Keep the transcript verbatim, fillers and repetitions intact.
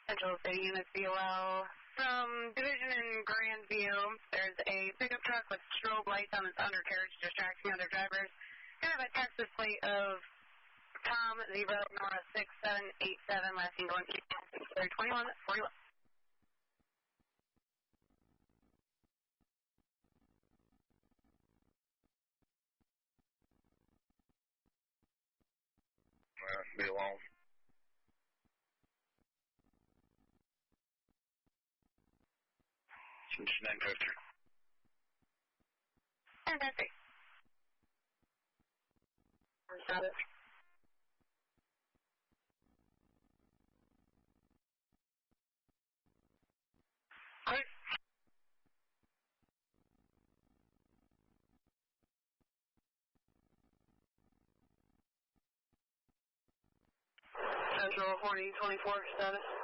Central City Unit C O L. From Division in Grandview, there's a pickup truck with strobe lights on its undercarriage distracting other drivers. Kind of a Texas plate of Tom Zebra Nora six seven eight seven, last name going to twenty-one forty-one. Uh, be alone. Cincinnati Coaster. Fantastic. Got it. Alright. Central forty twenty-four status.